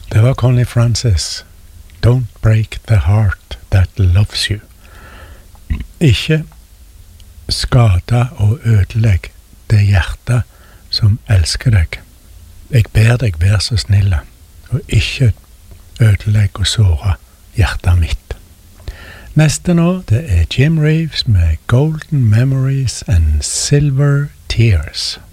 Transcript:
Det var Connie Francis. Don't break the heart that loves you. Ikke skade og ødelegg det hjertet som elsker deg. Jeg ber deg være så snille, og ikke ødelegg og såre hjertet mitt. Neste nå, det Jim Reeves med Golden Memories and Silver Tears.